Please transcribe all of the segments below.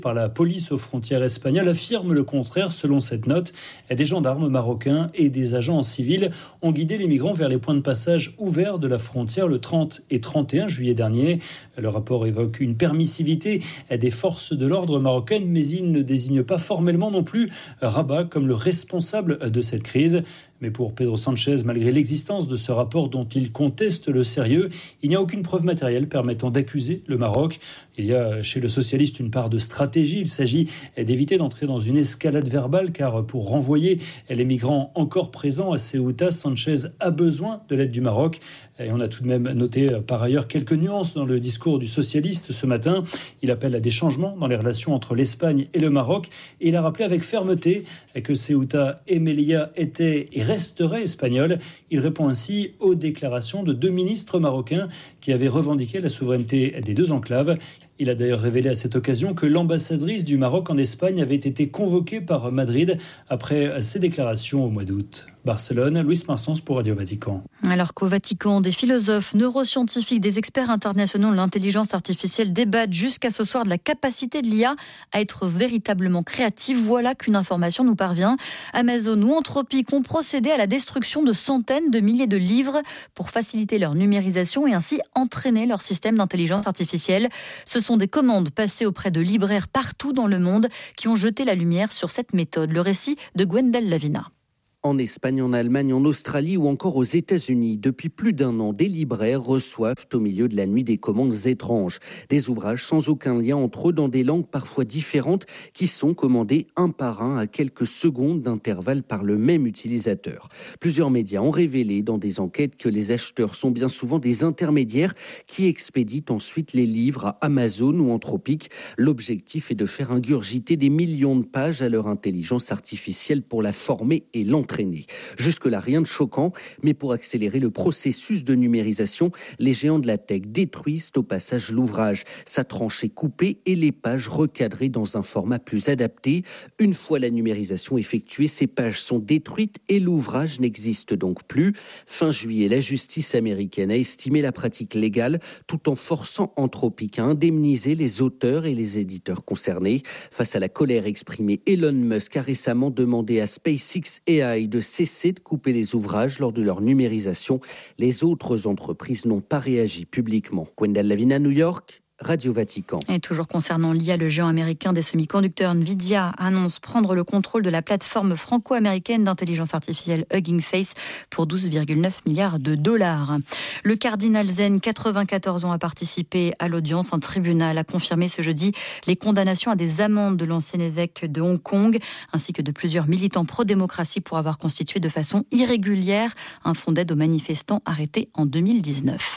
par la police aux frontières espagnoles affirme le contraire. Selon cette note, des gendarmes marocains et des agents en civil ont guidé les migrants vers les points de passage ouverts de la frontière le 30 et 31 juillet dernier. Le rapport évoque une permissivité des forces de l'ordre marocaines, mais il ne désigne pas formellement non plus Rabat comme le responsable de cette crise. Mais pour Pedro Sanchez, malgré l'existence de ce rapport dont il conteste le sérieux, il n'y a aucune preuve matérielle permettant d'accuser le Maroc. Il y a chez le socialiste une part de stratégie. Il s'agit d'éviter d'entrer dans une escalade verbale, car pour renvoyer les migrants encore présents à Ceuta, Sanchez a besoin de l'aide du Maroc. Et on a tout de même noté par ailleurs quelques nuances dans le discours du socialiste ce matin. Il appelle à des changements dans les relations entre l'Espagne et le Maroc. Et il a rappelé avec fermeté que Ceuta et Melilla étaient et resterait espagnol. Il répond ainsi aux déclarations de 2 ministres marocains qui avaient revendiqué la souveraineté des 2 enclaves. Il a d'ailleurs révélé à cette occasion que l'ambassadrice du Maroc en Espagne avait été convoquée par Madrid après ses déclarations au mois d'août. Barcelone, Louis Marsens pour Radio Vatican. Alors qu'au Vatican, des philosophes, neuroscientifiques, des experts internationaux de l'intelligence artificielle débattent jusqu'à ce soir de la capacité de l'IA à être véritablement créative, voilà qu'une information nous parvient. Amazon ou Anthropic ont procédé à la destruction de centaines de milliers de livres pour faciliter leur numérisation et ainsi entraîner leur système d'intelligence artificielle. Ce sont des commandes passées auprès de libraires partout dans le monde qui ont jeté la lumière sur cette méthode. Le récit de Gwendal Lavina. En Espagne, en Allemagne, en Australie ou encore aux États-Unis, depuis plus d'1 an, des libraires reçoivent au milieu de la nuit des commandes étranges. Des ouvrages sans aucun lien entre eux dans des langues parfois différentes qui sont commandés un par un à quelques secondes d'intervalle par le même utilisateur. Plusieurs médias ont révélé dans des enquêtes que les acheteurs sont bien souvent des intermédiaires qui expédient ensuite les livres à Amazon ou Anthropic. L'objectif est de faire ingurgiter des millions de pages à leur intelligence artificielle pour la former et l'entraîner. Jusque-là, rien de choquant, mais pour accélérer le processus de numérisation, les géants de la tech détruisent au passage l'ouvrage. Sa tranche est coupée et les pages recadrées dans un format plus adapté. Une fois la numérisation effectuée, ces pages sont détruites et l'ouvrage n'existe donc plus. Fin juillet, la justice américaine a estimé la pratique légale tout en forçant Anthropic à indemniser les auteurs et les éditeurs concernés. Face à la colère exprimée, Elon Musk a récemment demandé à SpaceX AI de cesser de couper les ouvrages lors de leur numérisation. Les autres entreprises n'ont pas réagi publiquement. Gwendal Lavina, New York, Radio Vatican. Et toujours concernant l'IA, le géant américain des semi-conducteurs Nvidia annonce prendre le contrôle de la plateforme franco-américaine d'intelligence artificielle Hugging Face pour 12,9 milliards de dollars. Le cardinal Zen, 94 ans, a participé à l'audience. Un tribunal a confirmé ce jeudi les condamnations à des amendes de l'ancien évêque de Hong Kong ainsi que de plusieurs militants pro-démocratie pour avoir constitué de façon irrégulière un fonds d'aide aux manifestants arrêtés en 2019.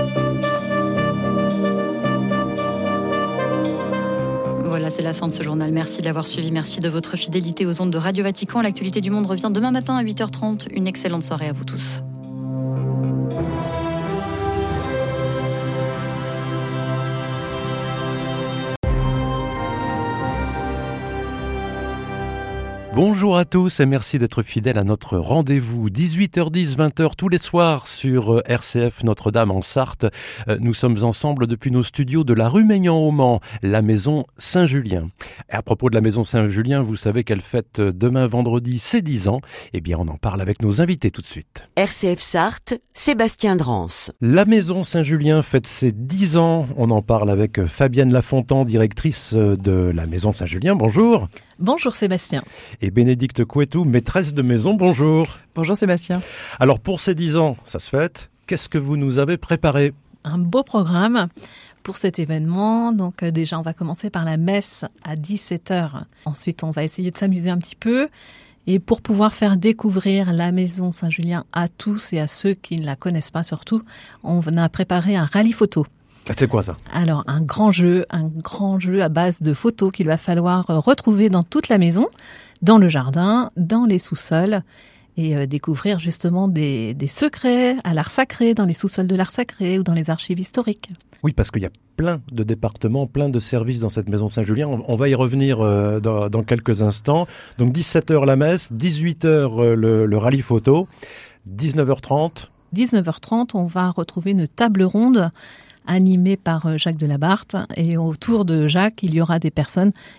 Voilà, c'est la fin de ce journal. Merci de l'avoir suivi. Merci de votre fidélité aux ondes de Radio Vatican. L'actualité du monde revient demain matin à 8h30. Une excellente soirée à vous tous. Bonjour à tous et merci d'être fidèles à notre rendez-vous. 18h10, 20h tous les soirs sur RCF Notre-Dame en Sarthe. Nous sommes ensemble depuis nos studios de la rue Maignan au Mans, la maison Saint-Julien. Et à propos de la maison Saint-Julien, vous savez qu'elle fête demain vendredi ses 10 ans. Eh bien, on en parle avec nos invités tout de suite. RCF Sarthe, Sébastien Drance. La maison Saint-Julien fête ses 10 ans. On en parle avec Fabienne Lafontan, directrice de la maison Saint-Julien. Bonjour. Bonjour Sébastien. Et Bénédicte Couetou, maîtresse de maison, bonjour. Bonjour Sébastien. Alors pour ces 10 ans, ça se fête, qu'est-ce que vous nous avez préparé ? Un beau programme pour cet événement. Donc déjà on va commencer par la messe à 17h. Ensuite on va essayer de s'amuser un petit peu. Et pour pouvoir faire découvrir la maison Saint-Julien à tous et à ceux qui ne la connaissent pas surtout, on a préparé un rallye photo. C'est quoi ça ? Alors, un grand jeu à base de photos qu'il va falloir retrouver dans toute la maison, dans le jardin, dans les sous-sols, et découvrir justement des secrets à l'art sacré, dans les sous-sols de l'art sacré ou dans les archives historiques. Oui, parce qu'il y a plein de départements, plein de services dans cette maison Saint-Julien. On va y revenir dans quelques instants. Donc 17h la messe, 18h le rallye photo, 19h30. 19h30, on va retrouver une table ronde animé par Jacques Delabarthe. Et autour de Jacques, il y aura des personnes